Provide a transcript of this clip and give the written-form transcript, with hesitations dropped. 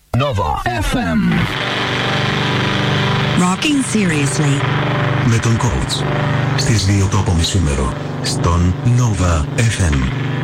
Nova FM. Rocking seriously. Με τον coach στις 2 το απομισήμερο στον Nova FM.